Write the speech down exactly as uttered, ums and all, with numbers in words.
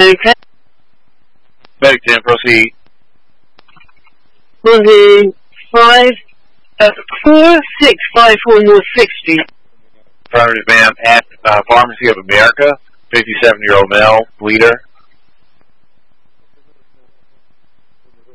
Medic ten. Medic ten, proceed. Moving five, uh, four six five four North Sixth Street. Affirmative, ma'am. At uh, Pharmacy of America, fifty-seven-year-old male, bleeder.